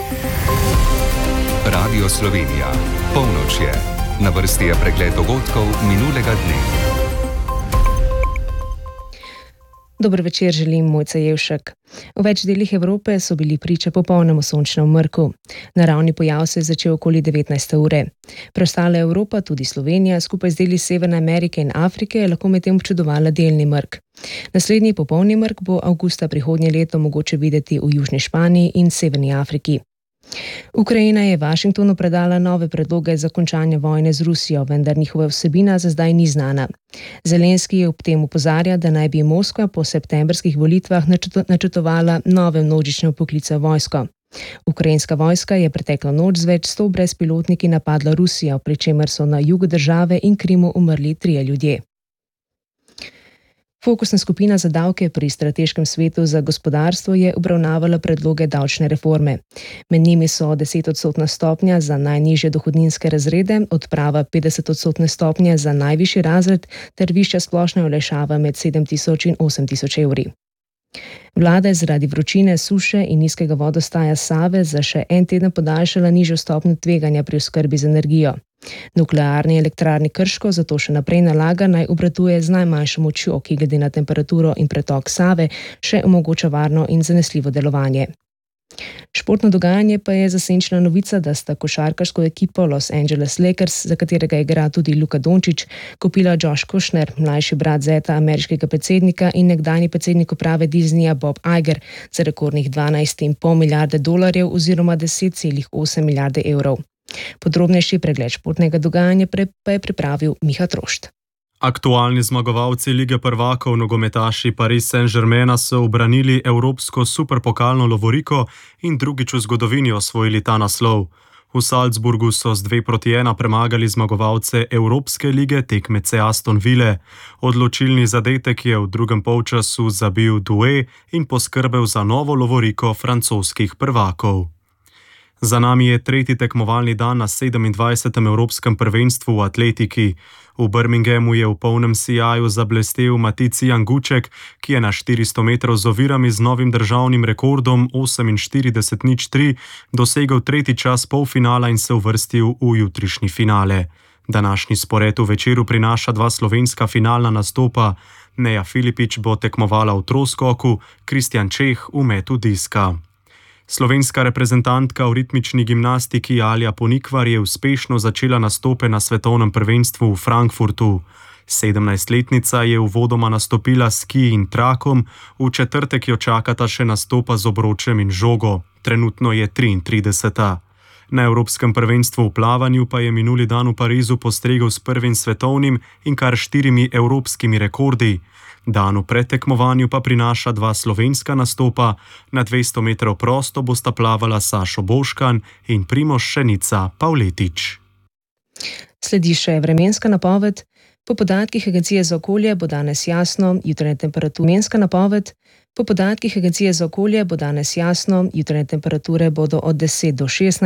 Radio Slovenija. Polnoč je. Na vrsti je pregled dogodkov minulega dne. Dober večer, želim Mojca Jevšek. V več delih Evrope so bili priča popolnemu sončnemu mrku. Naravni pojav se je začel okoli 19. ure. Preostala Evropa, tudi Slovenija, skupaj z deli Severne Amerike in Afrike, je lahko medtem občudovala delni mrk. Naslednji popolni mrk bo avgusta prihodnje leto mogoče videti v Južni Španiji in Severni Afriki. Ukrajina je Washingtonu predala nove predloge za končanje vojne z Rusijo, vendar njihova vsebina za zdaj ni znana. Zelenski ob tem opozarja, da naj bi Moskva po septembrskih volitvah načrtovala nove množične vpoklice v vojsko. Ukrajinska vojska je preteklo noč z več 100 brezpilotniki napadla Rusijo, pri čemer so na jugu države in Krimu umrli 3 ljudje. Fokusna skupina za davke pri Strateškem svetu za gospodarstvo je obravnavala predloge davčne reforme. Med njimi so 10% stopnja za najnižje dohodninske razrede, odprava 50% stopnje za najvišji razred ter višja splošna olajšava med 7.000 in 8.000 evri. Vlada je zaradi vročine, suše in nizkega vodostaja Save za še en teden podaljšala nižjo stopnjo tveganja pri oskrbi z energijo. Nuklearni elektrarni Krško zato še naprej nalaga, naj obratuje z najmanjšo močjo, ki glede na temperaturo in pretok Save še omogoča varno in zanesljivo delovanje. Športno dogajanje pa je zasenčila novica, da sta košarkarsko ekipo Los Angeles Lakers, za katerega igra tudi Luka Dončić, kupila Josh Kushner, mlajši brat zeta ameriškega predsednika in nekdanji predsednik uprave Disneyja Bob Iger, za rekordnih $12,5 milijarde oziroma 10,8 milijarde evrov. Podrobnejši pregled športnega dogajanja pa je pripravil Miha Trošt. Aktualni zmagovalci Lige prvakov nogometaši Paris Saint-Germaina so ubranili evropsko superpokalno lovoriko in drugič v zgodovini osvojili ta naslov. V Salzburgu so z 2-1 premagali zmagovalce Evropske lige, tekmece Aston Ville. Odločilni zadetek je v drugem polčasu zabil Doué in poskrbel za novo lovoriko francoskih prvakov. Za nami je tretji tekmovalni dan na 27. Evropskem prvenstvu v atletiki. V Birminghamu je v polnem sijaju zablestel Matici Janguček, ki je na 400 metrov z ovirami z novim državnim rekordom 48:03 dosegel tretji čas polfinala in se uvrstil v jutrišnji finale. Današnji spored v večeru prinaša 2 slovenska finalna nastopa. Neja Filipič bo tekmovala v troskoku, Kristjan Čeh v metu diska. Slovenska reprezentantka v ritmični gimnastiki Alja Ponikvar je uspešno začela nastope na svetovnem prvenstvu v Frankfurtu. 17-letnica je uvodoma nastopila s ski in trakom, v četrtek jo čakata še nastopa z obročem in žogo. Trenutno je 33. Na Evropskem prvenstvu v plavanju pa je minuli dan v Parizu postregel s prvim svetovnim in kar 4 evropskimi rekordi. Dan v predtekmovanju pa prinaša 2 slovenska nastopa, na 200 metrov prosto bosta plavala Sašo Boškan in Primož Šenica Pavletič. Sledi še vremenska napoved. Po podatkih Agencije za okolje bo danes jasno, jutranje temperature bodo od 10 do 16.